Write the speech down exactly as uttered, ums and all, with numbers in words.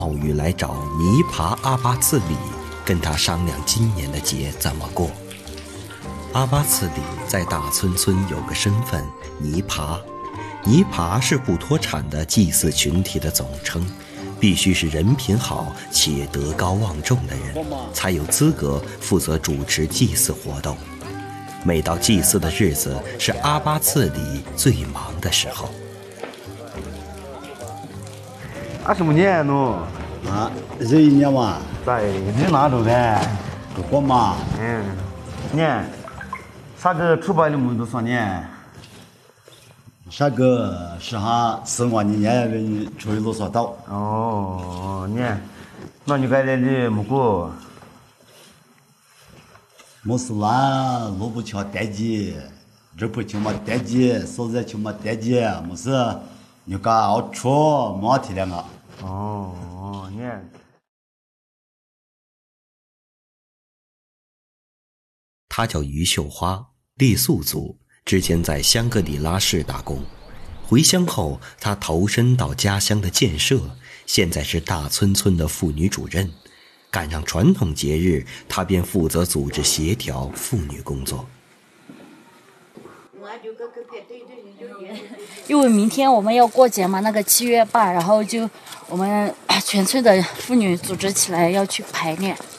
冒雨来找泥爬阿巴次里，跟他商量今年的节怎么过。阿巴次里在大村村有个身份泥爬，泥爬是不脱产的祭祀群体的总称，必须是人品好且德高望重的人，才有资格负责主持祭祀活动。每到祭祀的日子，是阿巴次里最忙的时候。 二十五年喏， 啊，这一年嘛， 在你哪种的？ 不过嘛， 嗯，年，啥个出版的么都算年？ 啥个是哈四万年人出去路所到。 哦，年，那你该来的么过？ 没事啦，路不巧待机，这不就么待机，所在就么待机，没事。你干熬出没体谅啊？ 哦，年。 她叫于秀花，傈僳族，之前在香格里拉市打工。回乡后，她投身到家乡的建设，现在是大村村的妇女主任。赶上传统节日，她便负责组织协调妇女工作。 因为明天我们要过节嘛，那个七月八，然后就我们全村的妇女组织起来要去排练。